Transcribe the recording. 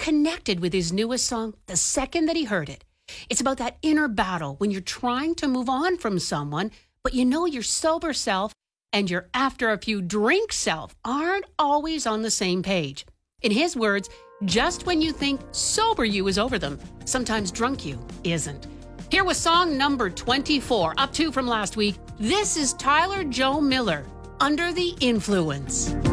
connected with his newest song the second that he heard it. It's about that inner battle when you're trying to move on from someone, but you know your sober self and your after a few drinks self aren't always on the same page. In his words, just when you think sober you is over them, sometimes drunk you isn't. Here was song number 24, up 2 from last week. This is Tyler Joe Miller, Under the Influence.